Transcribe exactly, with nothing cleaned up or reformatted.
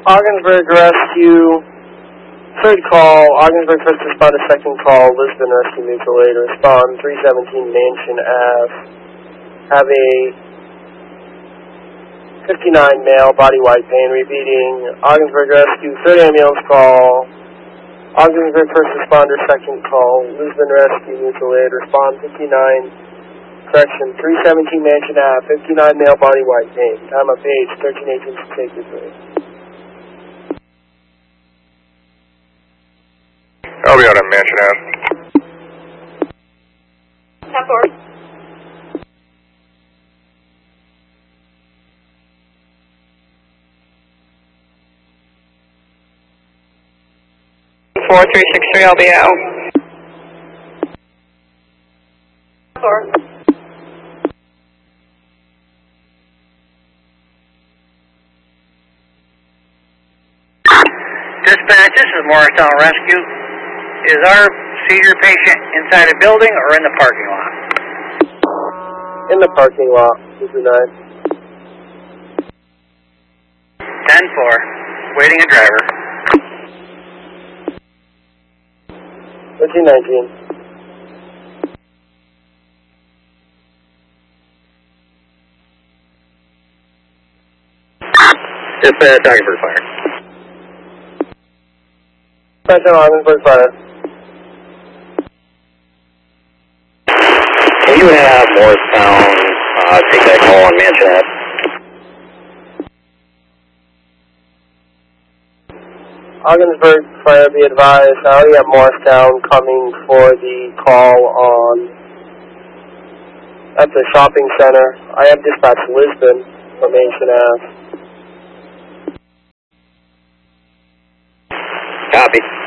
Ogdensburg Rescue, third call, Ogdensburg first responder, second call, Lisbon Rescue Mutual Aid, respond, three seventeen Mansion Ave. Have a fifty-nine male, body white pain, repeating, Ogdensburg Rescue, third ambulance call, Ogdensburg first responder, second call, Lisbon Rescue Mutual Aid, respond, fifty-nine, correction, three seventeen Mansion Ave, fifty-nine male, body white pain, time of page, thirteen eighteen six eighty-three. I'll be out on Mansion Ave. ten four. four three six three, I'll be out. four. Dispatch, this is Morristown Rescue. Is our seizure patient inside a building or in the parking lot? In the parking lot, two two nine. ten four, waiting a driver. thirteen nineteen. Dispatch, Ogdensburg Fire. Dispatch, Ogdensburg Fire. Can you have Morristown uh, take that call on Mansion Ave? Ogdensburg Fire, be advised, I already have Morristown coming for the call on, at the shopping center. I have dispatched Lisbon from Mansion Ave. Copy.